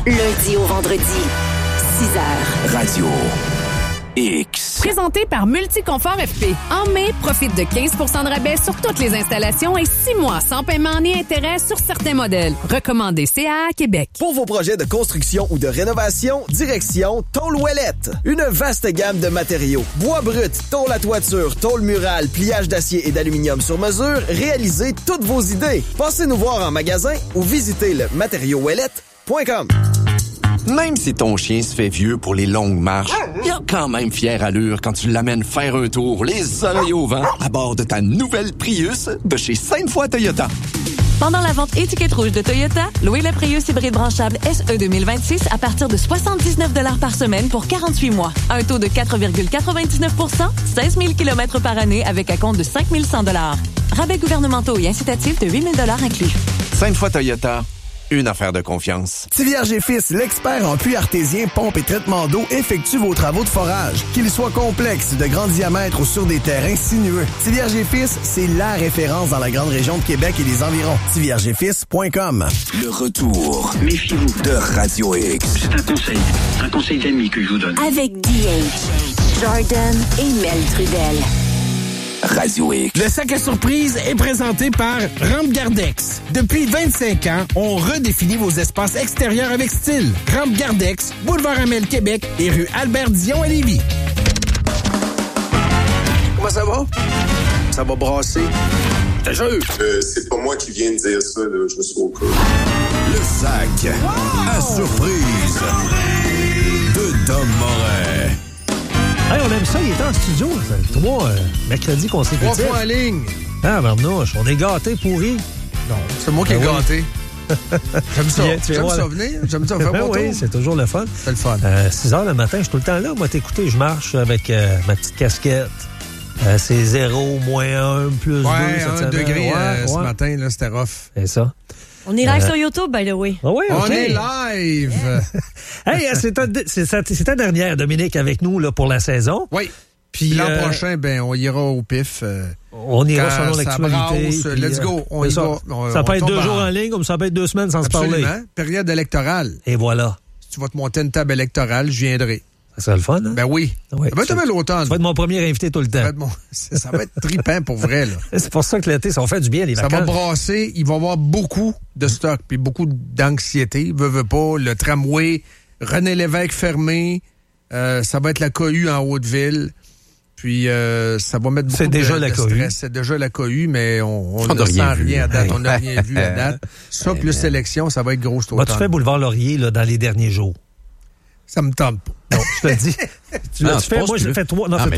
Lundi au vendredi, 6h. Radio X. Présenté par Multiconfort FP. En mai, profite de 15 % de rabais sur toutes les installations et 6 mois sans paiement ni intérêt sur certains modèles. Recommandé CAA Québec. Pour vos projets de construction ou de rénovation, direction Tôle Ouellette. Une vaste gamme de matériaux. Bois brut, tôle à toiture, tôle murale, pliage d'acier et d'aluminium sur mesure. Réalisez toutes vos idées. Passez nous voir en magasin ou visitez le matériauxouellette.com. Même si ton chien se fait vieux pour les longues marches, il a quand même fière allure quand tu l'amènes faire un tour, les oreilles au vent, à bord de ta nouvelle Prius de chez Sainte-Foy Toyota. Pendant la vente étiquette rouge de Toyota, louez le Prius hybride branchable SE 2026 à partir de 79 $ par semaine pour 48 mois. Un taux de 4,99 %, 16 000 km par année avec un compte de 5 100 $. Rabais gouvernementaux et incitatifs de 8 000 $ inclus. Sainte-Foy Toyota, une affaire de confiance. Tivierge et Fils, l'expert en puits artésien, pompe et traitement d'eau, effectue vos travaux de forage. Qu'ils soient complexes, de grand diamètre ou sur des terrains sinueux. Tivierge et Fils, c'est la référence dans la grande région de Québec et les environs. tiviergeetfils.com. Le retour, méfiez-vous, de Radio X. C'est un conseil d'amis que je vous donne. Avec DH, Jordan et Mel Trudel. Radio X. Le sac à surprise est présenté par Rampe Gardex. Depuis 25 ans, on redéfinit vos espaces extérieurs avec style. Rampe Gardex, boulevard Amel, Québec et rue Albert-Dion à Lévis. Comment ça va? Ça va brasser. T'es sûr? C'est pas moi qui viens de dire ça, là. Je me suis au cas. Le sac à surprise de Dom Moret. Hey, on aime ça, il est en studio. 3 mercredis consécutifs. 3 fois en ligne. Ah, Barnouche, on est gâtés, pourris. Non, c'est moi qui ai gâté. J'aime ça. J'aime ça venir. J'aime ça faire mon tour. Oui, c'est toujours le fun. C'est le fun. 6 heures le matin, je suis tout le temps là. Moi, t'écouter, je marche avec ma petite casquette. C'est 0, -1, +2. Ouais, 1 degré ce matin, là, c'était rough. C'est ça. On est live sur YouTube, by the way. Ah oui, on est live! Hey, c'est ta dernière, Dominique, avec nous là, pour la saison. Oui. Puis l'an prochain, on ira au pif. On ira selon l'actualité. Puis, let's go. On y va. Ça peut être 2 jours en ligne, comme ça peut être 2 semaines sans se parler. Absolument. Période électorale. Et voilà. Si tu vas te monter une table électorale, je viendrai. Ça serait le fun, hein? Ben oui. Ouais, ça va être l'automne. Ça va être mon premier invité tout le temps. Ça va être trippant pour vrai, là. C'est pour ça que l'été, ça va faire du bien, les vacances. Ça va brasser. Il va y avoir beaucoup de stock puis beaucoup d'anxiété. Veux pas. Le tramway, René Lévesque fermé. Ça va être la cohue en Haute-Ville. Puis, ça va mettre beaucoup de stress. C'est déjà la cohue, mais on ne sent rien à date. On n'a rien vu à date. Ça, plus sélection, ça va être gros cet automne. Tu fais Boulevard Laurier là, dans les derniers jours. Ça me tente pas. Non, je te le dis. Moi, je l'ai fait 3 soirs.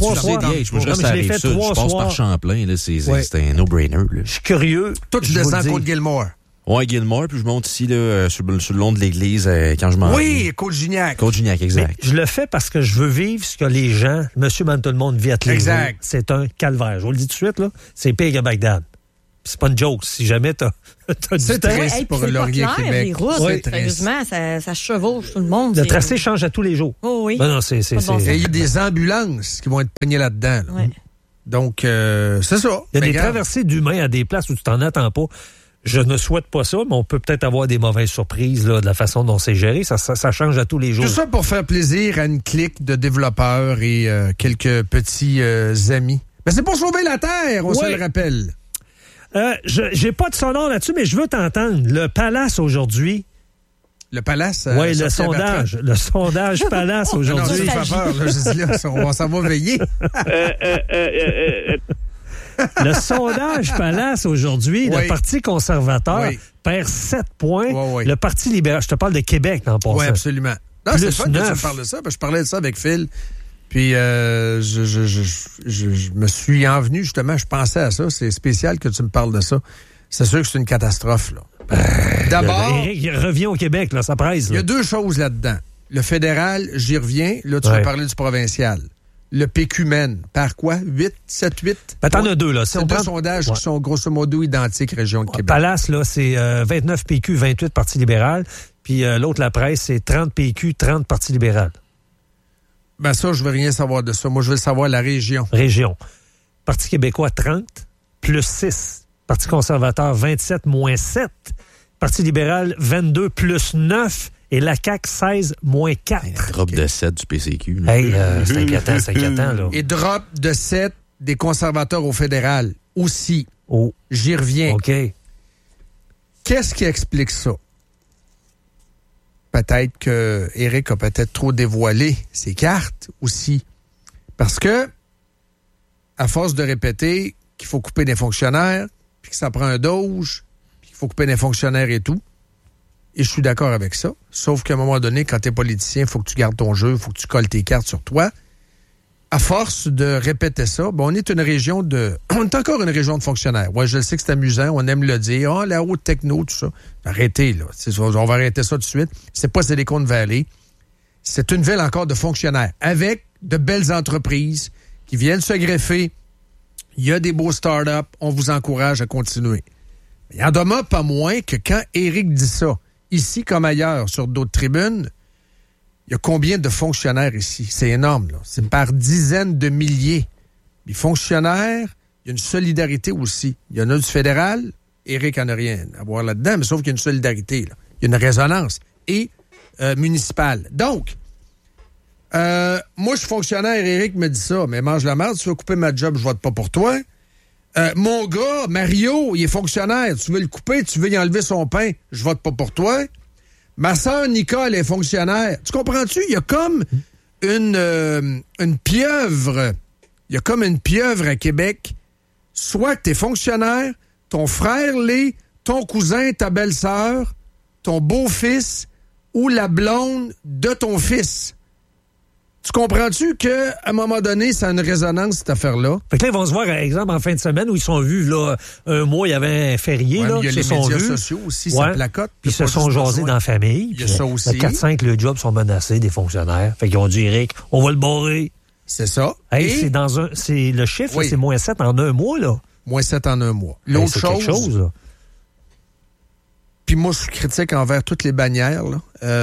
Je l'ai fait 3 soirs. Je passe par Champlain. Là, c'est un no-brainer. Là. Je suis curieux. Toi, tu descends Côte-Gilmore. Oui, Gilmore, puis je monte ici là, sur le long de l'église quand je m'en vais. Oui, Côte-Gignac. Côte-Gignac, exact. Mais je le fais parce que je veux vivre ce que les gens, monsieur, man, tout le monde vit à tous les jours. C'est un calvaire. Je vous le dis tout de suite, là, c'est pire que Bagdad. C'est pas une joke. Si jamais t'as du temps. C'est triste pour Laurier-Québec. Les routes, sérieusement, ça chevauche tout le monde. Le tracé change à tous les jours. Oh oui. Ben non, c'est. Il y a des ambulances qui vont être pognées là-dedans. Là. Ouais. Donc, c'est ça. Il y a des traversées d'humains à des places où tu t'en attends pas. Je ne souhaite pas ça, mais on peut peut-être avoir des mauvaises surprises là, de la façon dont c'est géré. Ça change à tous les jours. Tout ça pour faire plaisir à une clique de développeurs et quelques petits amis. Ben, c'est pour sauver la Terre, on se le rappelle. J'ai pas de sonore là-dessus, mais je veux t'entendre. Le Palace aujourd'hui. Le Palace? Oui, le sondage. Le sondage Palace aujourd'hui. Non, ça me fait peur. Là, je dis là, on s'en va veiller. Le sondage Palace aujourd'hui, le Parti conservateur perd 7 points. Le Parti libéral, je te parle de Québec dans le passé. Oui, absolument. Non, c'est le fun que tu me parles de ça. Parce que je parlais de ça avec Phil. Puis, je me suis envenu, justement, je pensais à ça. C'est spécial que tu me parles de ça. C'est sûr que c'est une catastrophe, là. D'abord... Éric revient au Québec, là, ça presse. Il y a 2 choses là-dedans. Le fédéral, j'y reviens. Là, tu vas parler du provincial. Le PQ mène. Par quoi? 8, 7, 8? Ben, t'en as 2, là. C'est 2 sondages qui sont grosso modo identiques, région de Québec. Palace, là, c'est 29 PQ, 28 Parti libéral. Puis l'autre, la presse, c'est 30 PQ, 30 Parti libéral. Ben ça, je veux rien savoir de ça. Moi, je veux savoir la région. Région. Parti québécois, 30, plus 6. Parti conservateur, 27, moins 7. Parti libéral, 22 plus 9. Et la CAQ, 16 moins 4. Un drop de 7 du PCQ. Hey, c'est inquiétant, là. Et drop de 7 des conservateurs au fédéral aussi. Oh. J'y reviens. OK. Qu'est-ce qui explique ça? Peut-être que Éric a peut-être trop dévoilé ses cartes aussi. Parce que, à force de répéter qu'il faut couper des fonctionnaires, puis que ça prend un doge, puis qu'il faut couper des fonctionnaires et tout, et je suis d'accord avec ça. Sauf qu'à un moment donné, quand t'es politicien, il faut que tu gardes ton jeu, il faut que tu colles tes cartes sur toi. À force de répéter ça, on est une région on est encore une région de fonctionnaires. Ouais, je sais que c'est amusant, on aime le dire. Ah, la haute techno, tout ça. Arrêtez, là. On va arrêter ça tout de suite. C'est pas Silicon Valley. C'est une ville encore de fonctionnaires, avec de belles entreprises qui viennent se greffer. Il y a des beaux start-up. On vous encourage à continuer. Il en demeure pas moins que quand Éric dit ça, ici comme ailleurs, sur d'autres tribunes, il y a combien de fonctionnaires ici? C'est énorme, là. C'est par dizaines de milliers. Les fonctionnaires, il y a une solidarité aussi. Il y en a du fédéral, Éric en a rien à voir là-dedans, mais sauf qu'il y a une solidarité, là. Il y a une résonance. Et municipale. Donc, moi, je suis fonctionnaire, Éric me dit ça, mais mange la merde, tu veux couper ma job, je vote pas pour toi. Mon gars, Mario, il est fonctionnaire. Tu veux le couper, tu veux y enlever son pain. Je vote pas pour toi. Ma sœur Nicole est fonctionnaire. Tu comprends-tu? Il y a comme une pieuvre. Il y a comme une pieuvre à Québec. Soit que t'es fonctionnaire, ton frère l'est, ton cousin, ta belle-sœur, ton beau-fils ou la blonde de ton fils. Tu comprends-tu qu'à un moment donné, ça a une résonance, cette affaire-là? Fait que là, ils vont se voir, par exemple, en fin de semaine, où ils sont vus, là, un mois, il y avait un férié, là. Il y a les médias sociaux aussi, ça placote. Puis ils se sont jasés dans la famille. Il y a ça aussi. 4-5, le job sont menacés, des fonctionnaires. Fait qu'ils ont dit, Éric, on va le barrer. C'est ça. Hey, c'est le chiffre, oui. C'est moins 7 en un mois, là. Moins 7 en un mois. L'autre c'est quelque chose, là. Puis moi, je suis critique envers toutes les bannières, là.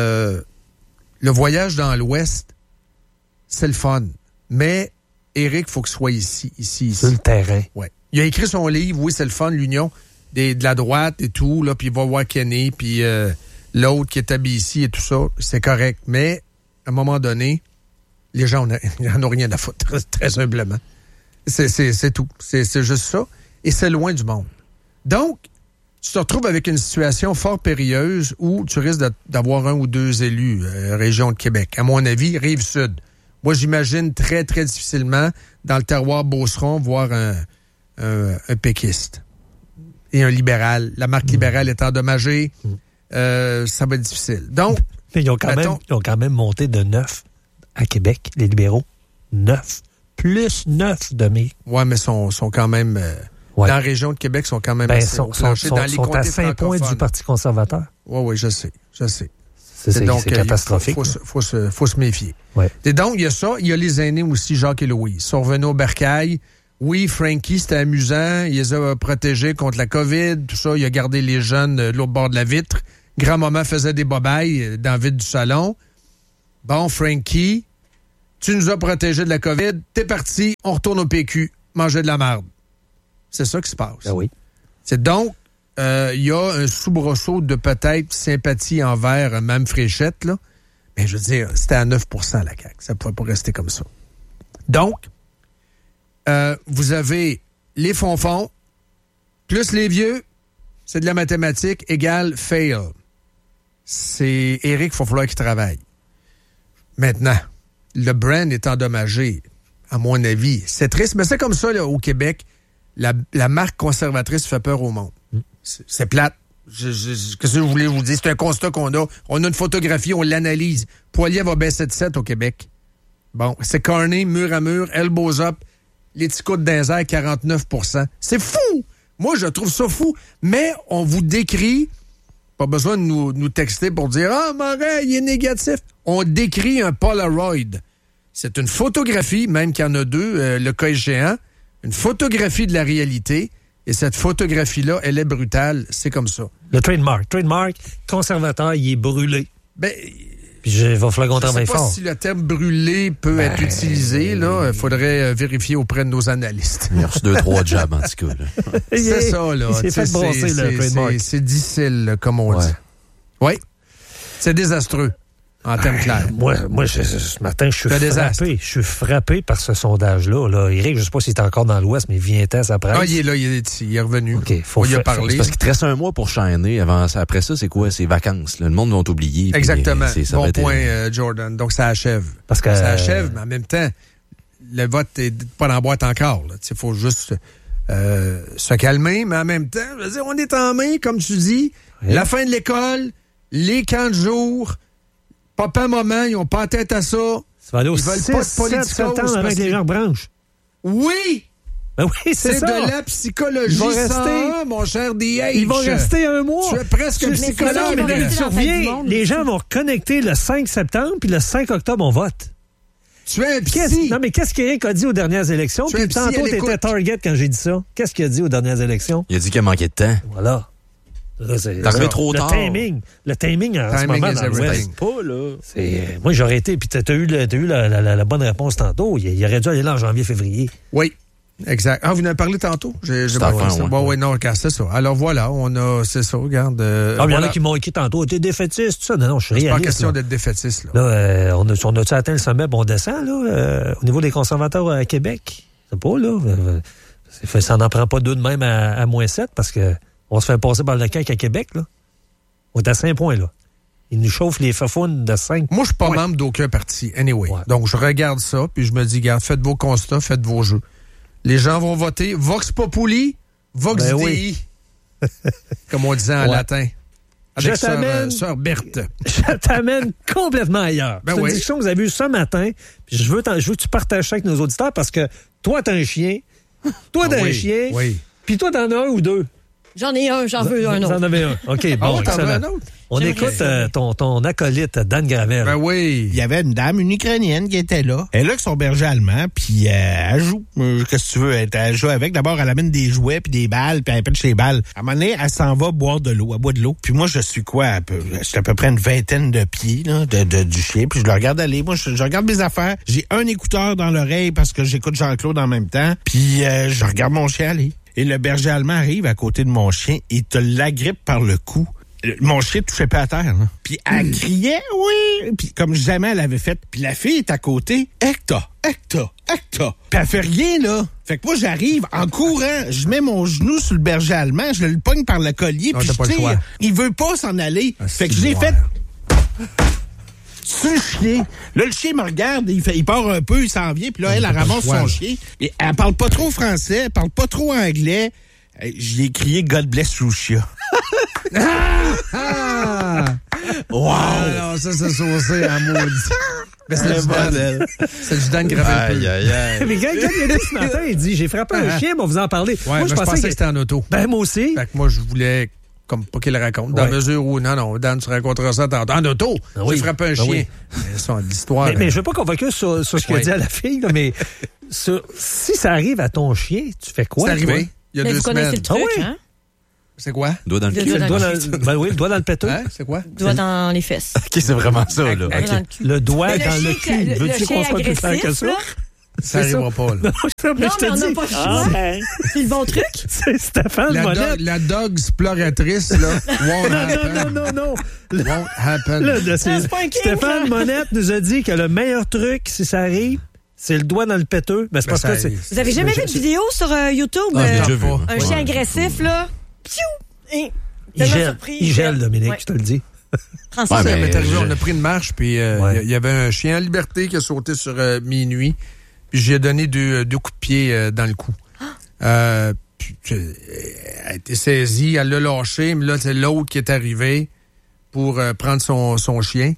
Le voyage dans l'Ouest, c'est le fun. Mais Éric, il faut qu'il soit ici. Sur le terrain. Ouais. Il a écrit son livre, oui, c'est le fun, l'union de la droite et tout, là, puis il va voir Kenny, puis l'autre qui est habillé ici et tout ça, c'est correct. Mais, à un moment donné, les gens n'en ont rien à foutre, très humblement. C'est tout. C'est juste ça. Et c'est loin du monde. Donc, tu te retrouves avec une situation fort périlleuse où tu risques d'avoir un ou deux élus, région de Québec. À mon avis, Rive-Sud. Moi, j'imagine très, très difficilement, dans le terroir Beauceron, voir un péquiste et un libéral. La marque libérale est endommagée. Ça va être difficile. Donc, ils ont quand même monté de 9 à Québec, les libéraux. 9. Plus 9 demi. Oui, mais sont quand même... Dans la région de Québec, sont quand même assez sont à 5 points du Parti conservateur. Oui, je sais. C'est catastrophique. Faut se méfier. Ouais. Et donc, il y a ça. Il y a les aînés aussi, Jacques et Louise. Ils sont revenus au bercail. Oui, Frankie, c'était amusant. Il les a protégés contre la COVID, tout ça. Il a gardé les jeunes de l'autre bord de la vitre. Grand-maman faisait des bobailles dans le vide du salon. Bon, Frankie, tu nous as protégés de la COVID. T'es parti. On retourne au PQ. Manger de la merde. C'est ça qui se passe. Ben oui. C'est donc, il y a un soubresaut de peut-être sympathie envers Mme Fréchette, là. Mais je veux dire, c'était à 9 la CAQ. Ça ne pouvait pas rester comme ça. Donc, vous avez les fonds plus les vieux, c'est de la mathématique égale fail. C'est Éric, il va falloir qu'il travaille. Maintenant, le brand est endommagé, à mon avis. C'est triste, mais c'est comme ça, là, au Québec. La marque conservatrice fait peur au monde. C'est plate. Qu'est-ce que je voulais vous dire? C'est un constat qu'on a. On a une photographie, on l'analyse. Poilievre va baisser de 7 au Québec. Bon, c'est corné, mur à mur, elbows up, les petits coudes d'un air, 49%. C'est fou! Moi, je trouve ça fou. Mais on vous décrit, pas besoin de nous texter pour dire « Ah, Morin, il est négatif ». On décrit un Polaroid. C'est une photographie, même qu'il y en a deux, le cas échéant, une photographie de la réalité, et cette photographie-là, elle est brutale, c'est comme ça. Le trademark conservateur, il est brûlé. Ben, Puis il va falloir qu'on travaille fort. Je ne sais pas si le terme brûler peut être utilisé. Il faudrait vérifier auprès de nos analystes. Il a reçu 2-3 jobs, en tout cas. Là. C'est ça, là. Il s'est fait brasser, le trademark. C'est difficile, comme on dit. Oui. C'est désastreux, en termes clairs. Moi, ce matin, je suis frappé par ce sondage-là. Là. Éric, je ne sais pas s'il est encore dans l'Ouest, mais il vient à sa presse. Il est là, il est revenu. OK, il a parlé. C'est parce qu'il te reste un mois pour chaîner. Après ça, c'est quoi? C'est vacances. Là. Le monde va t'oublier. Exactement. Bon point, Jordan. Donc, ça achève. Ça achève, mais en même temps, le vote n'est pas dans la boîte encore. Il faut juste se calmer, mais en même temps, je veux dire, on est en main, comme tu dis. Oui. La fin de l'école, les camps de jour, papa, maman, ils n'ont pas en tête à ça. Ça va aller au 6-7 septembre avec les gens branches. Oui! Ben oui, c'est ça. De la psychologie, mon cher DH. Ils vont rester un mois. Tu es presque psychologue. Les gens vont reconnecter le 5 septembre, puis le 5 octobre, on vote. Tu es un psy. Non, mais qu'est-ce qu'Éric a dit aux dernières élections? Puis tantôt, t'étais Target quand j'ai dit ça. Qu'est-ce qu'il a dit aux dernières élections? Il a dit qu'il a manqué de temps. Voilà. T'es arrivé trop tard. Le timing en ce moment dans l'Ouest. Pas, là. Moi, j'aurais été... Puis t'as eu la bonne réponse tantôt. Il aurait dû aller là en janvier-février. Oui. Exact. Ah, vous en avez parlé tantôt? J'ai pas fait ça. Oui, non, c'est ça. Alors voilà, c'est ça, regarde. Il y en a qui m'ont écrit tantôt, t'es défaitiste, tout ça. Non, je suis réaliste. C'est pas question d'être défaitiste, là. On a-tu atteint le sommet, on descend, là, au niveau des conservateurs à Québec? C'est pas, là. Ça n'en prend pas deux de même à -7, parce que on se fait passer par le CAQ à Québec, là. On est à 5 points, là. Ils nous chauffent les fafounes de 5 Moi, je suis pas membre d'aucun parti, anyway. Ouais. Donc, je regarde ça, puis je me dis, regarde, faites vos constats, faites vos jeux. Les gens vont voter. Vox populi, Vox Dei. Oui. Comme on disait en latin. Avec sœur Berthe. Je t'amène complètement ailleurs. C'est une discussion que vous avez eue ce matin. Puis je veux que tu partages ça avec nos auditeurs parce que toi, t'as un chien. Toi, t'as un chien. Oui. Puis toi, t'en as un ou deux. J'en ai un, j'en veux un autre. J'en avais un. OK, bon, excellent. On écoute ton acolyte, Dan Gravel. Ben oui. Il y avait une dame, une Ukrainienne, qui était là. Elle est là avec son berger allemand, puis elle joue. Qu'est-ce que tu veux? Elle joue avec. D'abord, elle amène des jouets, puis des balles, puis elle pète les balles. À un moment donné, elle s'en va boire de l'eau. Elle boit de l'eau. Puis moi, je suis quoi? Je suis à peu près une vingtaine de pieds là, du chien, puis je le regarde aller. Moi, je regarde mes affaires. J'ai un écouteur dans l'oreille parce que j'écoute Jean-Claude en même temps, puis je regarde mon chien aller. Et le berger allemand arrive à côté de mon chien et te l'agrippe par le cou. Mon chien touchait pas à terre. Là. Puis elle criait, oui! Puis comme jamais elle avait fait. Puis la fille est à côté. Hector. Puis elle fait rien, là. Fait que moi, j'arrive en courant. Je mets mon genou sur le berger allemand. Je le pogne par le collier. Puis je tire. Il veut pas s'en aller. Fait que je l'ai fait... sur le chien. Là, le chien me regarde, il part un peu, il s'en vient, puis là, elle ramasse son chien. Et elle parle pas trop français, elle parle pas trop anglais. J'ai crié « God bless Lucia ». Wow! Alors, ça, c'est saucé à maudit. Mais c'est du Dan Gravel. Aïe. Mais quelqu'un qui est dit ce matin, il dit « J'ai frappé un chien, on vous en parler ». Ouais, moi, je pensais que c'était en auto. Ben, moi aussi. Fait que moi, je voulais... Comme pas qu'il le raconte. Dans la mesure où, non, Dan, tu raconteras ça en auto. J'ai frappé un chien. Oui. Mais ça, l'histoire. Mais je veux pas convainquer sur ce qu'il a dit à la fille, là, mais si ça arrive à ton chien, tu fais quoi? C'est arrivé. Il y a 2 semaines. Vous connaissez le truc, hein? C'est quoi? Doigt dans le cul. Le doigt dans le péteux. Hein? C'est quoi? Doigt dans les fesses. OK, c'est vraiment ça, là. Okay. Le doigt dans le cul. Veux-tu qu'on soit plus clair que ça? Ça n'arrivera pas, là. Non, mais on n'a pas le choix. C'est le bon truc. C'est Stéphane Monette. La dog exploratrice, là. Non. Won't happen. Stéphane Monette nous a dit que le meilleur truc, si ça arrive, c'est le doigt dans le péteux. Ben, c'est parce que vous avez jamais vu de vidéo sur YouTube? Un chien agressif, là. Il gèle, Dominique, je te le dis. On a pris une marche, puis il y avait un chien en liberté qui a sauté sur minuit. Puis j'ai donné 2 coups de pied dans le cou. Puis elle a été saisie, elle l'a lâché, mais là, c'est l'autre qui est arrivé pour prendre son chien.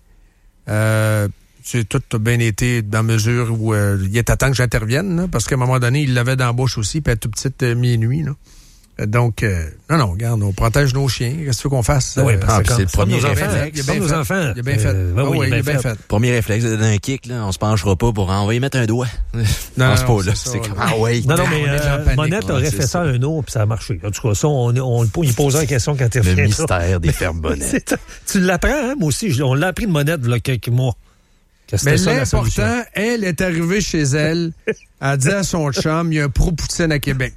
Tout a bien été dans mesure où il est à temps que j'intervienne, là, parce qu'à un moment donné, il l'avait dans la bouche aussi, puis elle est toute petite minuit. Là. Donc, non, regarde, on protège nos chiens. Qu'est-ce que tu veux qu'on fasse? Oui, c'est le premier réflexe. Il a bien fait. Il a bien fait. Premier réflexe, d'un kick, là, on se penchera pas pour envoyer mettre un doigt. Non, c'est pas là. C'est comme, Non, mais Monette aurait fait ça à un autre, puis ça a marché. En tout cas, ça, il posait la question quand il revient. Le mystère des fermes Monette. Tu l'apprends, hein? Moi aussi, on l'a appris de Monette, il y a quelques mois. Mais l'important, elle est arrivée chez elle, elle a dit à son chum, il y a un pro-poutine à Québec.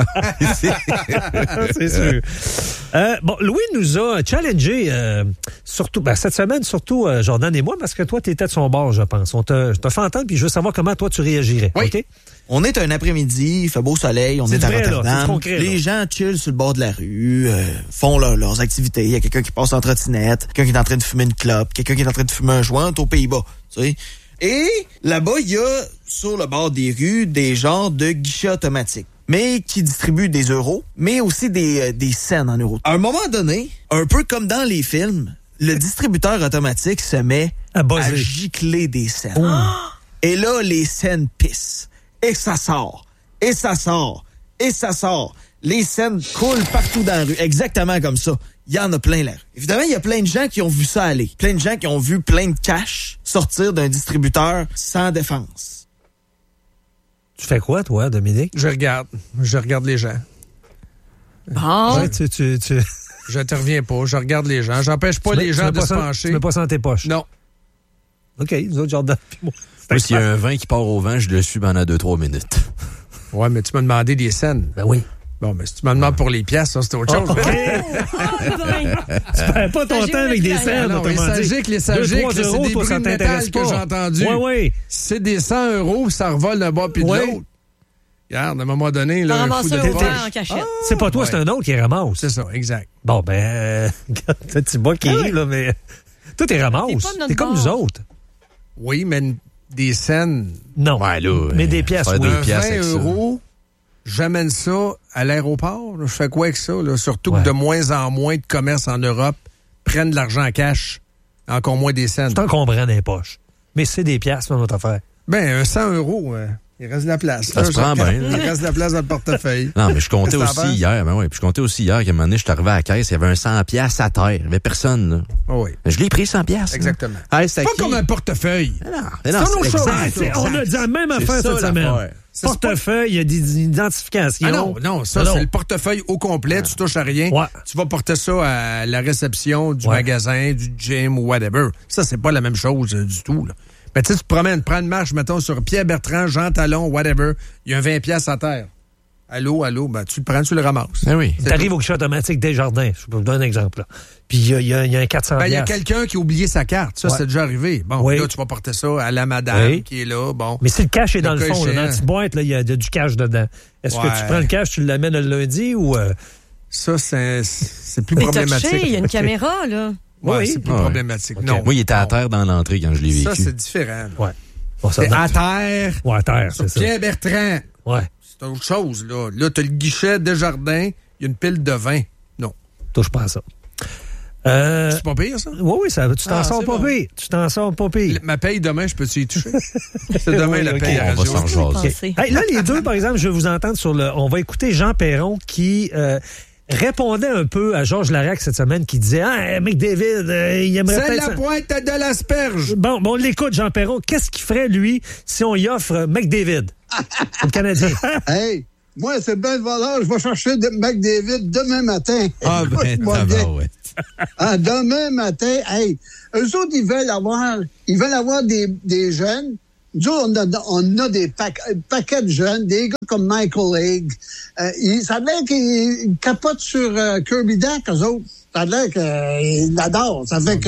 C'est sûr. Bon, Louis nous a challengé, surtout, cette semaine, surtout Jordan et moi, parce que toi, tu étais de son bord, je pense. Je te fais entendre, puis je veux savoir comment toi, tu réagirais. Oui. OK? On est un après-midi, il fait beau soleil, on est à Rotterdam. Les gens chillent sur le bord de la rue, font leurs activités. Il y a quelqu'un qui passe en trottinette, quelqu'un qui est en train de fumer une clope, quelqu'un qui est en train de fumer un joint aux Pays-Bas. Tu sais. Et là-bas, il y a sur le bord des rues des genres de guichets automatiques, mais qui distribuent des euros, mais aussi des cents en euros. À un moment donné, un peu comme dans les films, le distributeur automatique se met à gicler des cents. Et là, les cents pissent. Et ça sort. Et ça sort. Et ça sort. Les scènes coulent partout dans la rue. Exactement comme ça. Il y en a plein là. Évidemment, il y a plein de gens qui ont vu ça aller. Plein de gens qui ont vu plein de cash sortir d'un distributeur sans défense. Tu fais quoi, toi, Dominique? Je regarde les gens. Bon. Ouais, Je t'interviens pas. Je regarde les gens. J'empêche pas les gens de se pencher. Tu mets pas ça dans tes poches? Non. OK, nous autres, Jordan. Moi, s'il y a un vin qui part au vent, je le suis pendant 2-3 minutes. Ouais, mais tu m'as demandé des scènes. Ben oui. Bon, mais si tu me demandes pour les pièces, ça, c'est autre chose. Tu perds pas ton temps avec des scènes. Non, les sagiques, c'est des bruits de métal que j'ai entendus. Oui. C'est des 100 €, ça revole d'un bord puis de l'autre. Regarde, à un moment donné, là, un coup de poche. En cachette. C'est pas toi, c'est un autre qui ramasse. C'est ça, exact. Bon, tu vois qui rit, là, mais toi, t'es ramasse. T'es comme nous autres. Oui, mais des scènes... Non, ouais, là, mais des pièces, oui. 20 €, j'amène ça à l'aéroport. Je fais quoi avec ça? Là? Surtout que de moins en moins de commerces en Europe prennent de l'argent cash, encore moins des scènes. Je t'en comprends dans les poches. Mais c'est des pièces, c'est notre affaire. Ben, 100 €, il reste de la place. Ça se prend bien. Il reste de la place dans le portefeuille. Non, mais je comptais aussi hier. Ben oui, puis je comptais aussi hier qu'à un moment donné, je suis arrivé à la caisse, il y avait un 100$ à terre. Il n'y avait personne, là. Oh oui. Je l'ai pris 100$. Exactement. Hey, c'est pas comme un portefeuille. Non, c'est autre chose. On a dit la même affaire cette semaine. Portefeuille, il y a des identifications. Ah non, ça, c'est le portefeuille au complet. Tu touches à rien. Ouais. Tu vas porter ça à la réception du magasin, du gym ou whatever. Ça, c'est pas la même chose du tout, là. Ben, tu sais, tu te promènes, prends une marche, mettons, sur Pierre-Bertrand, Jean Talon, whatever. Il y a un 20$ à terre. Allô, ben, tu le prends, tu le ramasses. Ah oui. T'arrives au guichet automatique Desjardins. Je peux vous donner un exemple, là. Puis il y a un 400$. Ben, il y a quelqu'un qui a oublié sa carte. Ça, c'est déjà arrivé. Bon, là, tu vas porter ça à la madame qui est là. Bon. Mais si le cash est dans le fond, là, dans la petite boîte, il y a du cash dedans. Est-ce que tu prends le cash, tu l'amènes le lundi ou... Ça, c'est plus problématique. Il y a une caméra, là. Oui, c'est plus problématique. Okay. Non. Moi, il était à terre dans l'entrée quand je l'ai vécu. Ça, c'est différent. Ouais. Bon, c'est à terre. Ouais, à terre, c'est ça. Pierre-Bertrand. Ouais. C'est autre chose, là. Là, t'as le guichet Desjardins, il y a une pile de vin. Non. Touche pas à ça. C'est pas pire, ça? Oui, ça, tu t'en sors pas pire. Tu t'en sors pas pire. Ma paye demain, je peux-tu y toucher? C'est demain la paye à radio. On va s'en jaser. Hey, là, les deux, par exemple, je vais vous entendre sur le... On va écouter Jean Perron qui... répondait un peu à Georges Larac cette semaine qui disait « Ah, McDavid, il aimerait c'est la pointe de l'asperge! » Bon, on l'écoute, Jean Perron. Qu'est-ce qu'il ferait, lui, si on y offre McDavid, le Canadien? Hey, moi, c'est ben de valeur. Je vais chercher McDavid demain matin. Ah, ben, demain matin, hey, eux autres, ils veulent avoir des jeunes. Nous autres, on a des paquets de jeunes, des gars comme Michael Hague. Ça a l'air qu'ils capotent sur Kirby Dack, eux autres. Ça a l'air qu'ils l'adorent. Ça fait que,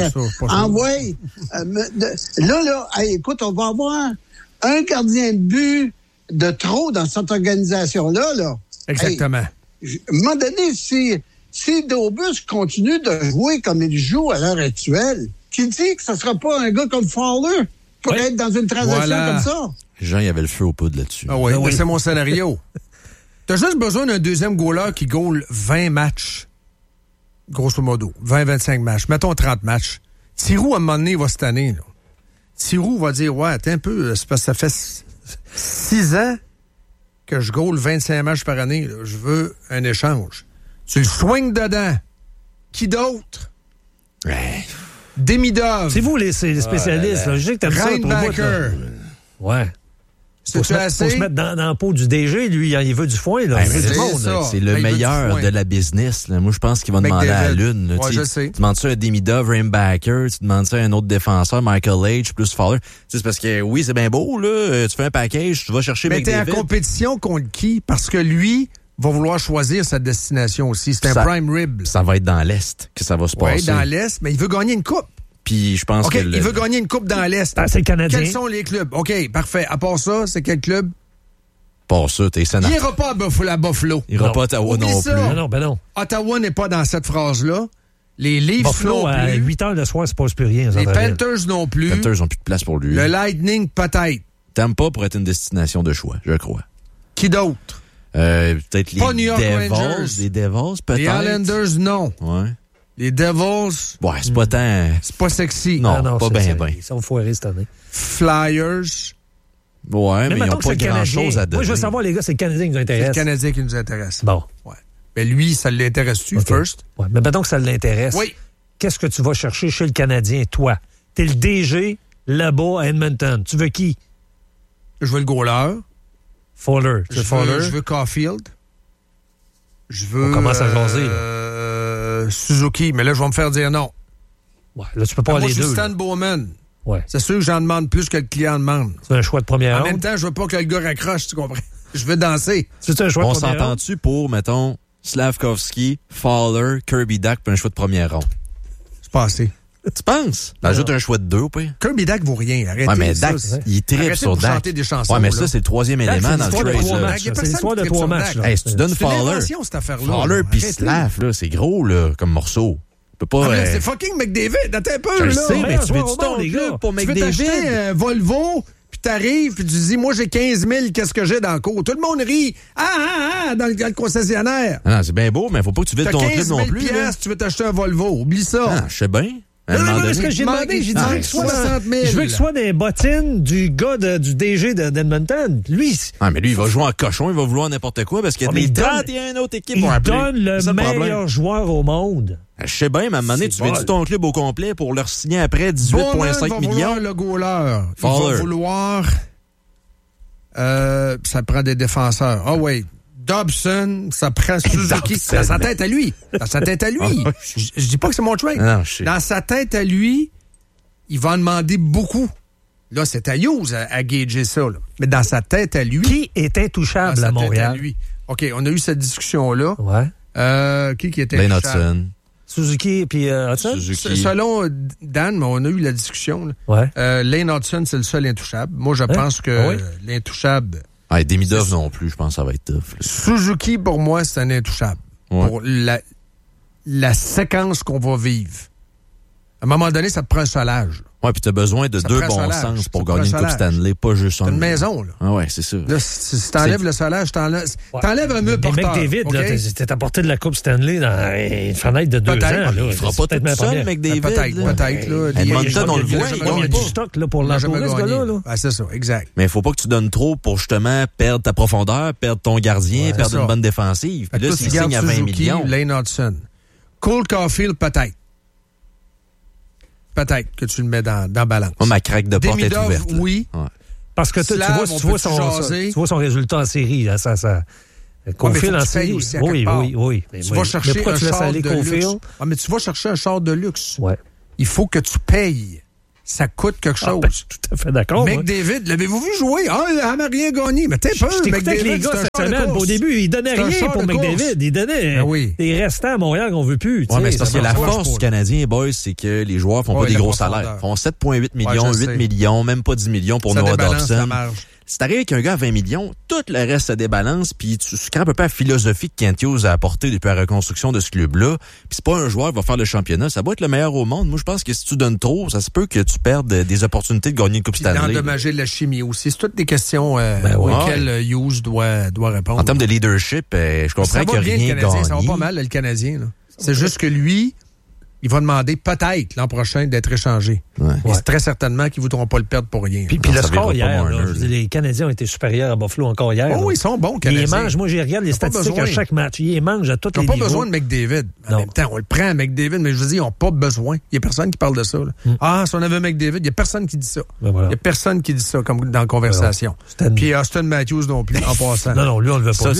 écoute, on va avoir un gardien de but de trop dans cette organisation-là, là. Exactement. Hey, à un moment donné, si Dobus continue de jouer comme il joue à l'heure actuelle, qui dit que ce ne sera pas un gars comme Fowler pour être dans une transaction comme ça? Jean, il y avait le feu aux poudres là-dessus. Ah oui, c'est mon scénario. T'as juste besoin d'un deuxième goaler qui goal 20 matchs. Grosso modo. 20-25 matchs. Mettons 30 matchs. Thiroux, à un moment donné, va cette année, là. Thiroux va dire, attends un peu, c'est parce que ça fait 6 ans que je goal 25 matchs par année. Là. Je veux un échange. Tu le swings dedans. Qui d'autre? Ouais. Demidov. C'est vous les spécialistes. Là. Je sais que t'aimes ça. Reinbacker. Ouais. Faut se mettre dans la peau du DG, lui, il veut du foin. Là. C'est le meilleur de la business. Là. Moi, je pense qu'il va demander à la lune. Là. Je sais. Tu demandes ça à un Demidov, Reinbacker, tu demandes ça à un autre défenseur, Michael H, plus Fowler. C'est parce que, oui, c'est bien beau, là. Tu fais un package, tu vas chercher McDavid. Mais t'es en compétition contre qui? Parce que lui va vouloir choisir sa destination aussi. C'est un prime rib. Ça va être dans l'Est que ça va se passer. Oui, dans l'Est, mais il veut gagner une coupe. Puis je pense que il veut gagner une coupe dans l'Est. C'est le Canadien. Quels sont les clubs? OK, parfait. À part ça, c'est quel club? Pas ça, t'es sénateur. Il n'ira pas à Buffalo. Il n'ira pas à Ottawa non plus. Non. Ottawa n'est pas dans cette phrase-là. Les Leafs Buffalo, non plus. à 8 heures le soir, c'est pas plus rien. Les Panthers non plus. Les Panthers n'ont plus de place pour lui. Le Lightning, peut-être. Tampa pour être une destination de choix, je crois. Qui d'autre? Peut-être pas New York Devils. Rangers. Les Devils, peut-être. Les Islanders, non. Ouais. Les Devils. Ouais, c'est pas tant. C'est pas sexy. Non, pas bien. Ils sont foirés cette année. Flyers. Ouais, mais ils n'ont pas grand-chose à donner. Moi, je veux savoir, les gars, c'est le Canadien qui nous intéresse. C'est le Canadien qui nous intéresse. Bon. Ouais. Mais lui, ça l'intéresse-tu, first? Ouais, mais mettons que ça l'intéresse. Oui. Qu'est-ce que tu vas chercher chez le Canadien, toi? T'es le DG là-bas à Edmonton. Tu veux qui? Je veux le goaler. Fowler. Je veux Caulfield. Je veux... On commence à jaser, Suzuki, mais là, je vais me faire dire non. Ouais, là, tu peux pas aller les deux. Moi, Stan Bowman. Ouais. C'est sûr que j'en demande plus que le client demande. C'est un choix de première ronde. En même temps, je veux pas que le gars raccroche, tu comprends? Je veux danser. C'est un choix de première ronde. On s'entend-tu pour, mettons, Slavkovski, Fowler, Kirby Dach, puis un choix de première ronde? C'est pas assez. Tu penses? Ajoute un choix de 2 ou pas? Kirby Dach vaut rien. Arrêtez. Ouais, mais Dach, il tripe sur Dach. Ouais, mais ça, c'est le troisième élément dans le trade. C'est l'histoire de 3 matchs. Hey, si tu donnes Fowler, Fowler puis Slav, là, c'est gros, là, comme morceau. C'est fucking McDavid, attends un peu, je là. Je sais, mais tu veux-tu ton club pour McDavid? Tu veux t'acheter un Volvo, puis t'arrives, puis tu dis, moi, j'ai 15 000, qu'est-ce que j'ai dans le cours? Tout le monde rit. Dans le concessionnaire. Ah, c'est bien beau, mais faut pas que tu vides ton club non plus. Tu veux t'acheter un Volvo, oublie ça. Ah, je sais bien. Non, ce que j'ai demandé, j'ai dit, je veux que ce soit des bottines du gars du DG d'Edmonton. Lui. Ah, mais lui, il va jouer en cochon, il va vouloir n'importe quoi parce qu'il y a des dates et une autre équipe. Il donne le meilleur joueur au monde. Je sais bien, mais à un moment donné, tu viens ton club au complet pour leur signer après 18,5 millions. Le goaler. Il va vouloir. Ça prend des défenseurs. Ah oui. Dobson, ça prend Suzuki. Dans sa tête à lui. Je dis pas que c'est mon trade. Dans sa tête à lui, il va en demander beaucoup. Là, c'est à Hughes à gager ça. Là. Mais dans sa tête à lui... Qui est intouchable à Montréal? À lui. OK, on a eu cette discussion-là. Ouais. Qui était intouchable? Hudson. Suzuki puis Hudson? Selon Dan, on a eu la discussion. Ouais. Lane Hudson, c'est le seul intouchable. Moi, je pense que l'intouchable... Demidov non plus, je pense que ça va être tough. Là. Suzuki, pour moi, c'est un intouchable. Ouais. Pour la séquence qu'on va vivre. À un moment donné, ça te prend un solage. Oui, puis tu as besoin de deux bons sens pour gagner une Coupe Stanley, pas juste un. C'est une maison, là. Ah ouais, c'est ça. Là, si t'enlèves le solage, t'enlèves un mur porteur. McDavid, okay? T'es à portée de la Coupe Stanley dans une fenêtre de 2 ans. Là. Il fera pas tout seul, McDavid. Peut-être. Edmonton, on le voit. Il y a du stock là, pour l'entourer, ce gars-là. Ah, c'est ça, exact. Mais il faut pas que tu donnes trop pour justement perdre ta profondeur, perdre ton gardien, perdre une bonne défensive. Puis là, s'il signe à 20 millions. Lane Hudson. Cole Caulfield, peut-être. Peut-être que tu le mets dans balance. Ma craque de porte est ouverte. Là. Oui. Ouais. Parce que tu vois son résultat en série. Là, ça Caulfield en série. Oui. Tu vas chercher un char de luxe. Ah, mais tu vas chercher un char de luxe. Ouais. Il faut que tu payes. Ça coûte quelque chose. Tout à fait d'accord. McDavid, l'avez-vous vu jouer? Ah, il n'a rien gagné. Mais t'es peu, McDavid. Les gars cette semaine, au début, il donnait rien pour McDavid. Il donnait des restants à Montréal qu'on veut plus. Oui, mais c'est parce que la force du Canadien, boys, c'est que les joueurs font pas des gros salaires. Ils font 7,8 millions, 8 millions, même pas 10 millions pour Noah Dobson. Si t'arrives avec un gars à 20 millions, tout le reste se débalance, puis tu scrapes un peu la philosophie que Kent Hughes a apportée depuis la reconstruction de ce club-là. Puis c'est pas un joueur qui va faire le championnat, ça va être le meilleur au monde. Moi, je pense que si tu donnes trop, ça se peut que tu perdes des opportunités de gagner une Coupe Stanley. D'endommager la chimie aussi. C'est toutes des questions auxquelles Hughes doit répondre. En termes de leadership, je comprends qu'il n'y a rien gagné. Ça va pas mal, le Canadien. Là. C'est juste que lui... il va demander peut-être l'an prochain d'être échangé. Et c'est très certainement qu'ils ne voudront pas le perdre pour rien. Puis le score hier, les Canadiens ont été supérieurs à Buffalo encore hier. Oh, ils sont bons, Canadiens. Ils mangent, moi, je regarde les statistiques à chaque match. Ils mangent à tous les niveaux. Ils n'ont pas besoin de McDavid. En même temps, on le prend à McDavid, mais je veux dire, ils n'ont pas besoin. Il n'y a personne qui parle de ça. Ah, si on avait McDavid, il n'y a personne qui dit ça. Il n'y a personne qui dit ça comme dans la conversation. Puis Austin Matthews non plus, en passant. Non, lui, on le veut pas.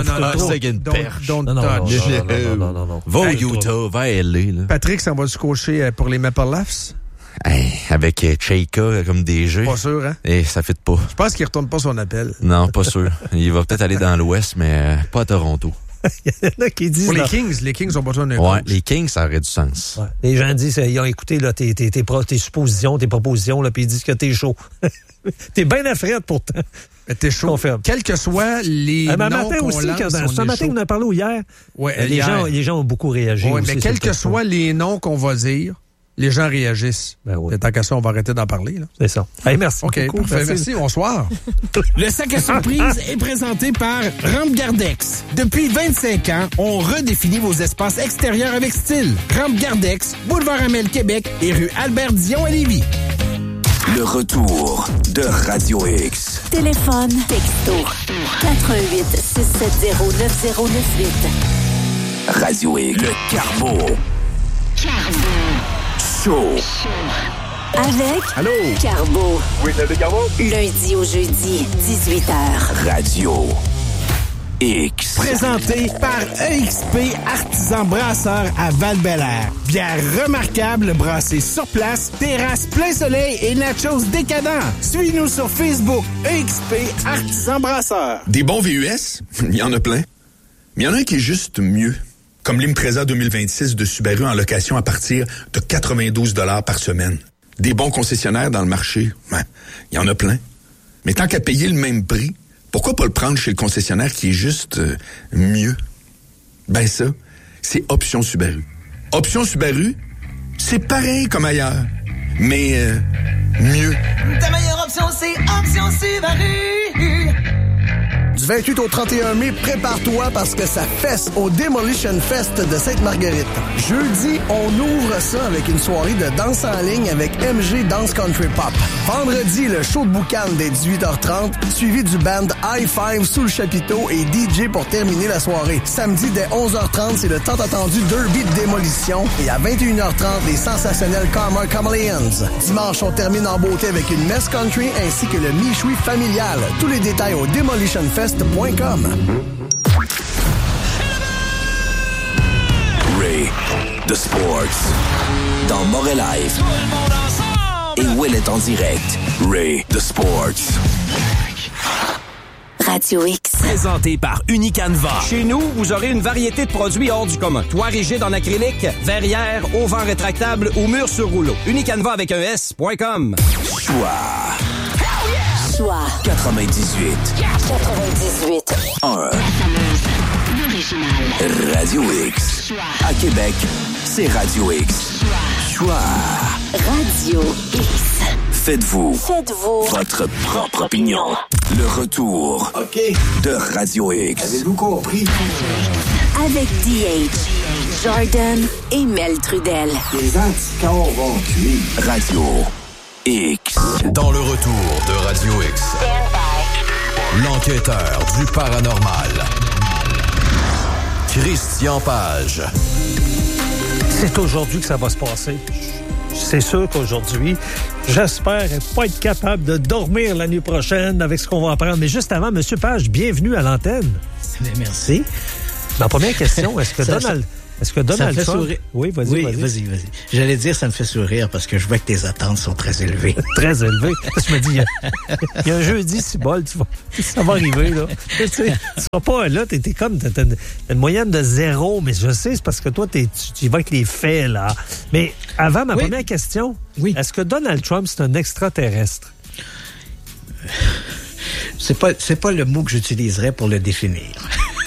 Non. Va au Utah, va à LA. Patrick s'en va se coacher pour les Maple Leafs. Avec Cheika comme DG. Pas sûr, hein? Et ça fit pas. Je pense qu'il retourne pas son appel. Non, pas sûr. Il va peut-être aller dans l'Ouest, mais pas à Toronto. Il y en a qui disent... Pour les Kings ont besoin d'un coach. Les Kings, ça aurait du sens. Ouais. Les gens disent, ils ont écouté là, tes suppositions, tes propositions, là, puis ils disent que t'es chaud. T'es bien à frette pourtant. T'es chaud. Confirme. Quels que soient les noms matin qu'on aussi, lance, ce matin, on a parlé hier. Ouais, les gens ont beaucoup réagi. Oui, mais quels que soient les noms qu'on va dire, les gens réagissent. Tant qu'à ça, on va arrêter d'en parler. Là. C'est ça. Hey, merci. OK, beaucoup. Parfait. Merci. Bonsoir. Le sac à surprise est présenté par Rampe Gardex. Depuis 25 ans, on redéfinit vos espaces extérieurs avec style. Rampe Gardex, boulevard Amel, Québec et rue Albert-Dion à Lévis. Le retour de Radio X. Téléphone, texto, 88 670 9098. Radio X. Le Carbo. Show. Avec Allô? Carbo. Oui, c'est Carbo. Lundi au jeudi, 18h. Radio X. Présenté par EXP Artisan Brasseur à Val-Bélair. Bière remarquable brassée sur place, terrasse plein soleil et nachos décadents. Suis-nous sur Facebook, EXP Artisan Brasseur. Des bons VUS, il y en a plein. Mais il y en a un qui est juste mieux. Comme l'Impreza 2026 de Subaru en location à partir de 92 $ par semaine. Des bons concessionnaires dans le marché, il y en a plein. Mais tant qu'à payer le même prix, pourquoi pas le prendre chez le concessionnaire qui est juste mieux? Ben ça, c'est Option Subaru. Option Subaru, c'est pareil comme ailleurs, mais mieux. Ta meilleure option, c'est Option Subaru. Du 28 au 31 mai, prépare-toi parce que ça fesse au Demolition Fest de Sainte-Marguerite. Jeudi, on ouvre ça avec une soirée de danse en ligne avec MG Dance Country Pop. Vendredi, le show de boucan dès 18h30, suivi du band High Five sous le chapiteau et DJ pour terminer la soirée. Samedi, dès 11h30, c'est le tant attendu Derby de démolition et à 21h30, les sensationnels Karma Chameleons. Dimanche, on termine en beauté avec une messe country ainsi que le michoui familial. Tous les détails au demolitionfest.com. Ray, The Sports, dans Morel Live. Et Will est en direct. Ray, The Sports. Radio X. Présenté par Unicanva. Chez nous, vous aurez une variété de produits hors du commun. Toit rigide en acrylique, verrière, auvent rétractable ou mur sur rouleau. Unicanva avec un S.com. Choix 98. 1. Radio X. À Québec, c'est Radio X. Choix. Radio X. Faites-vous votre propre opinion. Le retour de Radio X. Avez-vous compris? Avec DH, Jordan et Mel Trudel. Les anticorps vont cuire. Radio X. Dans le retour de Radio X. L'enquêteur du paranormal. Christian Page. C'est aujourd'hui que ça va se passer. C'est sûr qu'aujourd'hui, j'espère pas être capable de dormir la nuit prochaine avec ce qu'on va apprendre. Mais juste avant, M. Page, bienvenue à l'antenne. Merci. Ma première question, est-ce que Donald Trump... Sourire. Oui, vas-y. J'allais dire, ça me fait sourire parce que je vois que tes attentes sont très élevées. Très élevées. Je me dis, il y a un jeudi, si bol, ça va arriver, là. Tu seras pas là, t'es comme, t'as une moyenne de 0, mais je sais, c'est parce que toi, tu y vas avec les faits, là. Mais avant, ma première question, est-ce que Donald Trump, c'est un extraterrestre? C'est pas le mot que j'utiliserais pour le définir.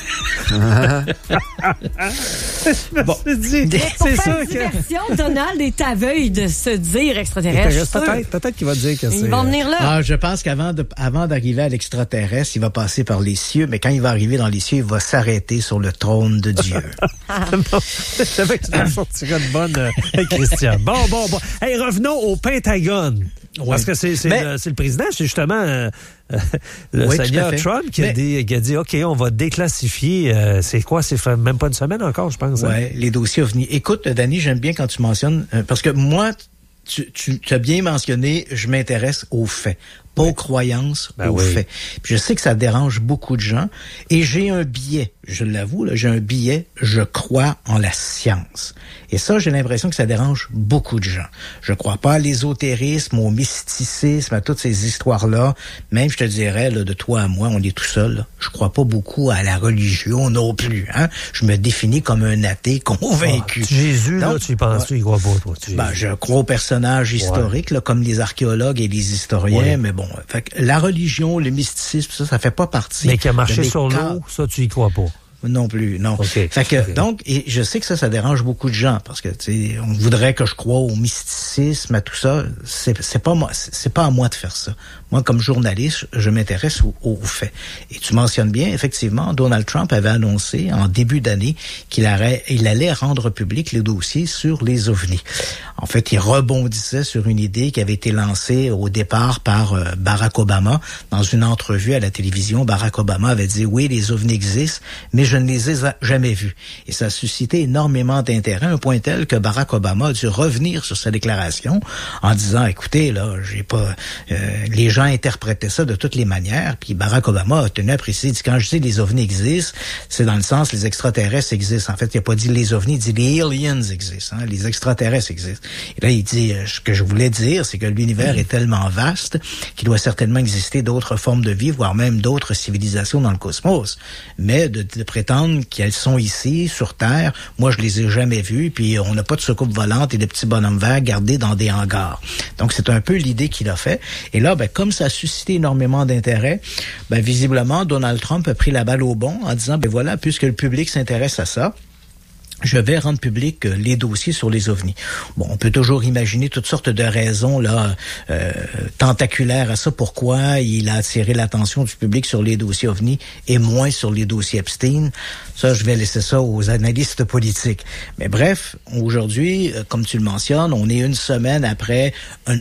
Bon. C'est sûr que... Donald est aveugle de se dire extraterrestre. Peut-être qu'il va dire que c'est... Ils vont venir là. Ah, je pense qu'avant d'arriver à l'extraterrestre, il va passer par les cieux, mais quand il va arriver dans les cieux, il va s'arrêter sur le trône de Dieu. Je savais que tu en sortirais de bonne, Christian. Bon. Hey, revenons au Pentagone. Oui. Parce que c'est le président, c'est justement le seigneur Trump qui a dit OK, on va déclassifier. C'est quoi? C'est fait même pas une semaine encore, je pense. Oui, les dossiers OVNI. Écoute, Danny, j'aime bien quand tu mentionnes, parce que moi, tu as bien mentionné, je m'intéresse aux faits. Pas aux croyances, aux faits. Puis je sais que ça dérange beaucoup de gens. Et j'ai un biais, je l'avoue, là, je crois en la science. Et ça, j'ai l'impression que ça dérange beaucoup de gens. Je crois pas à l'ésotérisme, au mysticisme, à toutes ces histoires-là. Même, je te dirais, là, de toi à moi, on est tout seul. Là. Je crois pas beaucoup à la religion non plus. Hein? Je me définis comme un athée convaincu. Jésus, donc, là, tu y penses, tu y crois pas, toi? Je crois aux personnages historiques, là, comme les archéologues et les historiens, mais bon, fait que la religion, le mysticisme, ça fait pas partie. Mais qui a marché sur l'eau, ça, tu y crois pas? Non plus, non. Okay. Fait que, donc, et je sais que ça dérange beaucoup de gens, parce que, tu sais, on voudrait que je croie au mysticisme, à tout ça. C'est pas à moi de faire ça. Moi, comme journaliste, je m'intéresse aux faits. Et tu mentionnes bien, effectivement, Donald Trump avait annoncé en début d'année qu'il allait rendre public le dossier sur les ovnis. En fait, il rebondissait sur une idée qui avait été lancée au départ par Barack Obama. Dans une entrevue à la télévision, Barack Obama avait dit, oui, les ovnis existent, mais je ne les ai jamais vus. Et ça a suscité énormément d'intérêt, un point tel que Barack Obama a dû revenir sur sa déclaration en disant, écoutez, là, les gens interprétaient ça de toutes les manières, puis Barack Obama a tenu à préciser, dit, quand je dis les ovnis existent, c'est dans le sens les extraterrestres existent. En fait, il n'a pas dit les ovnis, il dit les aliens existent, hein, les extraterrestres existent. Et là, il dit, ce que je voulais dire, c'est que l'univers est tellement vaste qu'il doit certainement exister d'autres formes de vie, voire même d'autres civilisations dans le cosmos. Mais de prétendre qu'elles sont ici, sur Terre, moi, je les ai jamais vues, puis on n'a pas de soucoupe volante et de petits bonhommes verts gardés dans des hangars. Donc, c'est un peu l'idée qu'il a fait. Et là, comme ça a suscité énormément d'intérêt, visiblement, Donald Trump a pris la balle au bon en disant, voilà, puisque le public s'intéresse à ça, je vais rendre public les dossiers sur les ovnis. Bon, on peut toujours imaginer toutes sortes de raisons là tentaculaires à ça. Pourquoi il a attiré l'attention du public sur les dossiers ovnis et moins sur les dossiers Epstein? Ça, je vais laisser ça aux analystes politiques. Mais bref, aujourd'hui, comme tu le mentionnes, on est une semaine après un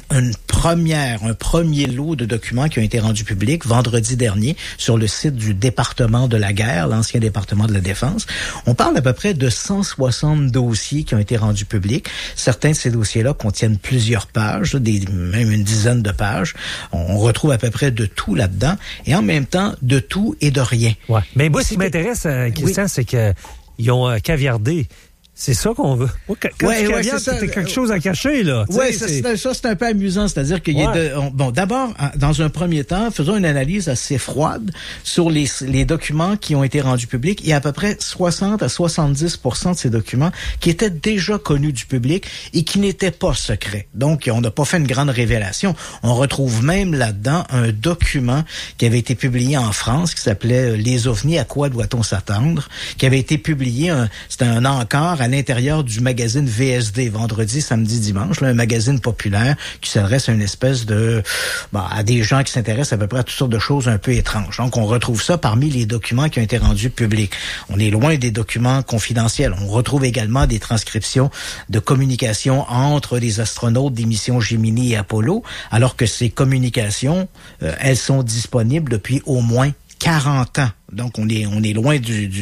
premier lot de documents qui ont été rendus publics vendredi dernier sur le site du département de la guerre, l'ancien département de la défense. On parle à peu près de 160 dossiers qui ont été rendus publics. Certains de ces dossiers-là contiennent plusieurs pages, même une dizaine de pages. On retrouve à peu près de tout là-dedans. Et en même temps, de tout et de rien. Ouais. Mais moi, ce qui m'intéresse, Christian, c'est qu'ils ont caviardé. C'est ça qu'on veut. Quand tu caviardes, t'as quelque chose à cacher, là. Oui, ça, c'est un peu amusant. C'est-à-dire qu'il y a d'abord, dans un premier temps, faisons une analyse assez froide sur les documents qui ont été rendus publics. Il y a à peu près 60 à 70% de ces documents qui étaient déjà connus du public et qui n'étaient pas secrets. Donc, on n'a pas fait une grande révélation. On retrouve même là-dedans un document qui avait été publié en France qui s'appelait « Les ovnis, à quoi doit-on s'attendre ?» qui avait été publié, c'était un encart à l'intérieur du magazine VSD, vendredi, samedi, dimanche, là, un magazine populaire qui s'adresse à une espèce de... à des gens qui s'intéressent à peu près à toutes sortes de choses un peu étranges. Donc, on retrouve ça parmi les documents qui ont été rendus publics. On est loin des documents confidentiels. On retrouve également des transcriptions de communications entre les astronautes des missions Gemini et Apollo, alors que ces communications, elles sont disponibles depuis au moins 40 ans. Donc, on est loin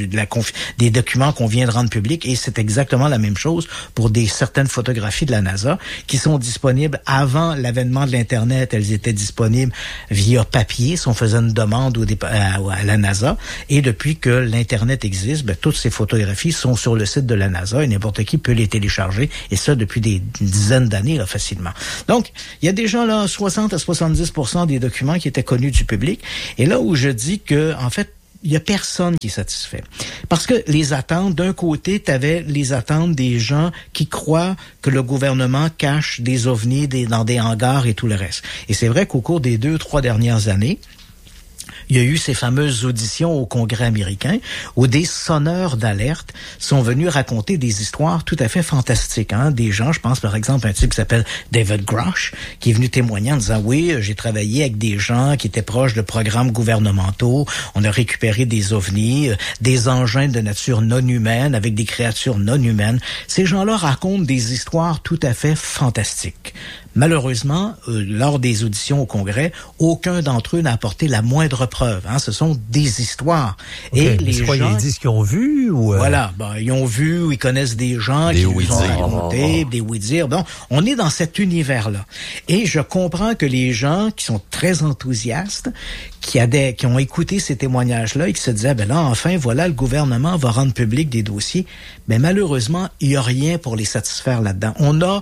des documents qu'on vient de rendre publics et c'est exactement la même chose pour certaines photographies de la NASA qui sont disponibles avant l'avènement de l'Internet. Elles étaient disponibles via papier si on faisait une demande à la NASA. Et depuis que l'Internet existe, toutes ces photographies sont sur le site de la NASA et n'importe qui peut les télécharger et ça depuis des dizaines d'années là, facilement. Donc, il y a déjà là 60 à 70% des documents qui étaient connus du public. Et là où je dis que, en fait, il y a personne qui est satisfait. Parce que les attentes, d'un côté, t'avais les attentes des gens qui croient que le gouvernement cache des ovnis dans des hangars et tout le reste. Et c'est vrai qu'au cours des 2-3 dernières années, il y a eu ces fameuses auditions au Congrès américain où des sonneurs d'alerte sont venus raconter des histoires tout à fait fantastiques. Des gens, je pense par exemple à un type qui s'appelle David Grosh, qui est venu témoigner en disant « Oui, j'ai travaillé avec des gens qui étaient proches de programmes gouvernementaux, on a récupéré des ovnis, des engins de nature non humaine avec des créatures non humaines. » Ces gens-là racontent des histoires tout à fait fantastiques. Malheureusement, lors des auditions au Congrès, aucun d'entre eux n'a apporté la moindre preuve. Ce sont des histoires. Okay, et les gens, ils disent qu'ils ont vu ou voilà, ils ont vu ou ils connaissent des gens qui les ont raconté, des oui-dire. Bon, on est dans cet univers-là. Et je comprends que les gens qui sont très enthousiastes, qui ont écouté ces témoignages-là et qui se disaient, là, enfin, voilà, le gouvernement va rendre public des dossiers. Mais malheureusement, il n'y a rien pour les satisfaire là-dedans. On a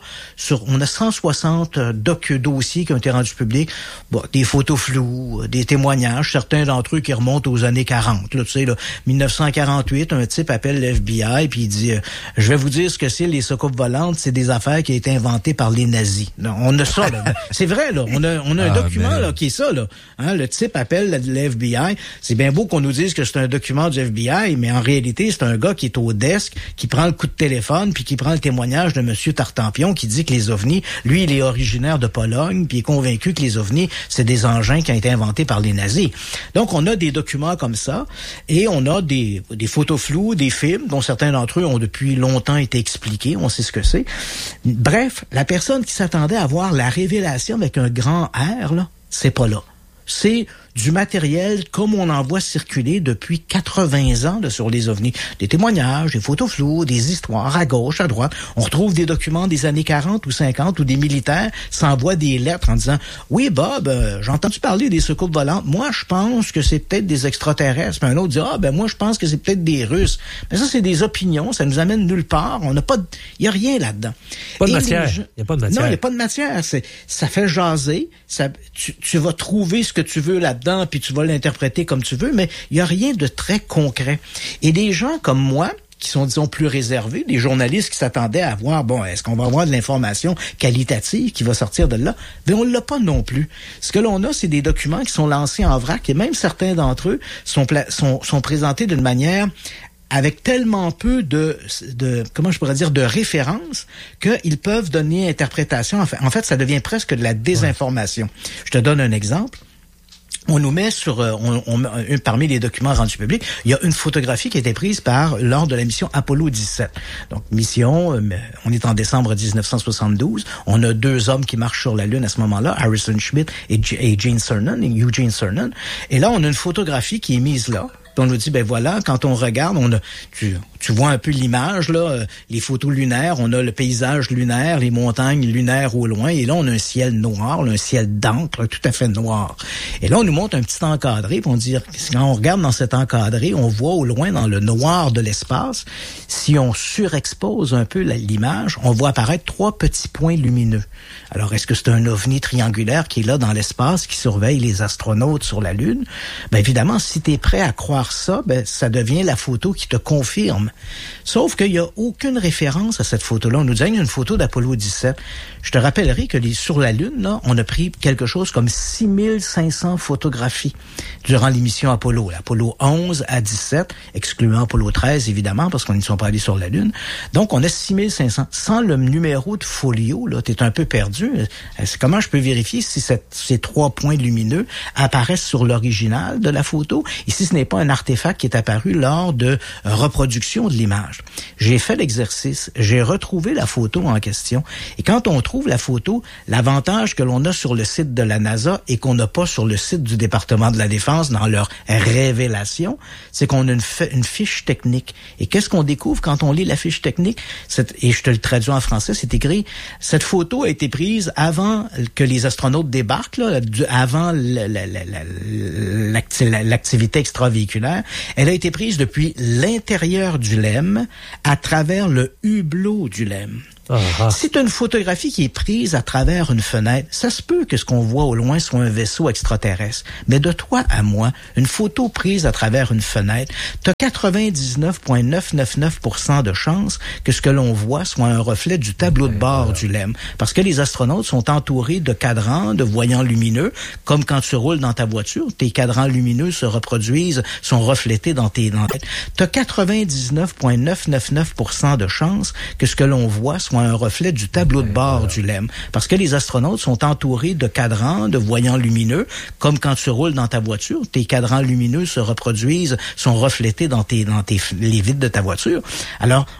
160 dossiers qui ont été rendus publics, des photos floues, des témoignages, certains d'entre eux qui remontent aux années 40. Là, tu sais, 1948, un type appelle le FBI puis il dit, je vais vous dire ce que c'est les soucoupes volantes, c'est des affaires qui ont été inventées par les nazis. Là, on a ça, là. C'est vrai, là. On a un document, là, qui est ça, là. Le type appelle le FBI. C'est bien beau qu'on nous dise que c'est un document du FBI, mais en réalité, c'est un gars qui est au desk, qui prend le coup de téléphone, puis qui prend le témoignage de M. Tartampion, qui dit que les ovnis, lui, il est originaire de Pologne, puis il est convaincu que les ovnis, c'est des engins qui ont été inventés par les nazis. Donc, on a des documents comme ça, et on a des photos floues, des films, dont certains d'entre eux ont depuis longtemps été expliqués, on sait ce que c'est. Bref, la personne qui s'attendait à voir la révélation avec un grand R, là, c'est pas là. C'est du matériel comme on en voit circuler depuis 80 ans sur les ovnis. Des témoignages, des photos floues, des histoires à gauche, à droite. On retrouve des documents des années 40 ou 50 où des militaires s'envoient des lettres en disant « Oui, Bob, j'ai entendu parler des soucoupes volantes. Moi, je pense que c'est peut-être des extraterrestres. » Puis un autre dit « Ah, moi, je pense que c'est peut-être des Russes. » Mais ça, c'est des opinions. Ça nous amène nulle part. On n'a pas il y a rien là-dedans. Pas de matière. Il n'y a pas de matière. Non, il n'y a pas de matière. Ça fait jaser. Tu vas trouver ce que tu veux là-dedans, puis tu vas l'interpréter comme tu veux, mais il n'y a rien de très concret. Et des gens comme moi, qui sont, disons, plus réservés, des journalistes qui s'attendaient à voir, est-ce qu'on va avoir de l'information qualitative qui va sortir de là? Mais on ne l'a pas non plus. Ce que l'on a, c'est des documents qui sont lancés en vrac, et même certains d'entre eux sont présentés d'une manière avec tellement peu de comment je pourrais dire, de références, qu'ils peuvent donner interprétation. En fait, ça devient presque de la désinformation. Je te donne un exemple. On nous met parmi les documents rendus publics, il y a une photographie qui a été prise lors de la mission Apollo 17. Donc, mission, on est en décembre 1972. On a 2 hommes qui marchent sur la Lune à ce moment-là, Harrison Schmitt et Eugene Cernan. Et là, on a une photographie qui est mise là. Puis on nous dit, voilà, quand on regarde, tu vois un peu l'image, là, les photos lunaires, on a le paysage lunaire, les montagnes lunaires au loin, et là, on a un ciel noir, un ciel d'encre, tout à fait noir. Et là, on nous montre un petit encadré, puis on dit, quand on regarde dans cet encadré, on voit au loin, dans le noir de l'espace, si on surexpose un peu l'image, on voit apparaître 3 petits points lumineux. Alors, est-ce que c'est un ovni triangulaire qui est là dans l'espace, qui surveille les astronautes sur la Lune? Évidemment, si tu es prêt à croire ça, ça devient la photo qui te confirme. Sauf qu'il n'y a aucune référence à cette photo-là. On nous dit, il y a une photo d'Apollo 17. Je te rappellerai que sur la Lune, là, on a pris quelque chose comme 6500 photographies durant l'émission Apollo. Apollo 11 à 17, excluant Apollo 13, évidemment, parce qu'on n'y sont pas allés sur la Lune. Donc, on a 6500. Sans le numéro de folio, là, t'es un peu perdu. Comment je peux vérifier si ces 3 points lumineux apparaissent sur l'original de la photo? Et si ce n'est pas un artefact qui est apparu lors de reproduction de l'image. J'ai fait l'exercice, j'ai retrouvé la photo en question, et quand on trouve la photo, l'avantage que l'on a sur le site de la NASA et qu'on n'a pas sur le site du département de la Défense dans leur révélation, c'est qu'on a une fiche technique. Et qu'est-ce qu'on découvre quand on lit la fiche technique? Et je te le traduis en français, c'est écrit, cette photo a été prise avant que les astronautes débarquent, là, avant l'activité extravéhiculaire. Elle a été prise depuis l'intérieur du LEM à travers le hublot du LEM. Si tu as une photographie qui est prise à travers une fenêtre, ça se peut que ce qu'on voit au loin soit un vaisseau extraterrestre. Mais de toi à moi, une photo prise à travers une fenêtre, tu as 99,999% de chances que ce que l'on voit soit un reflet du tableau de bord du LEM. Parce que les astronautes sont entourés de cadrans, de voyants lumineux, comme quand tu roules dans ta voiture, tes cadrans lumineux se reproduisent, sont reflétés dans tes têtes. Tu as 99,999% de chances que ce que l'on voit soit un reflet du tableau de bord du LEM. Parce que les astronautes sont entourés de cadrans, de voyants lumineux, comme quand tu roules dans ta voiture, tes cadrans lumineux se reproduisent, sont reflétés dans les vitres de ta voiture. Alors,